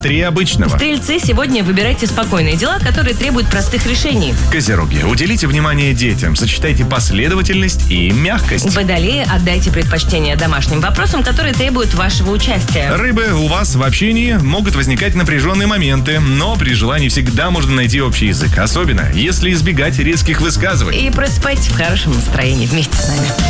3 обычного. Стрельцы, сегодня выбирайте спокойные дела, которые требуют простых решений. Козероги, уделите внимание детям, сочетайте последовательность и мягкость. Водолеи, отдайте предпочтение домашним вопросам, которые требуют вашего участия. Рыбы, у вас в общении могут возникать напряженные моменты, но при желании всегда можно найти общий язык, особенно если избегать резких высказываний. И просыпайтесь в хорошем настроении вместе с нами.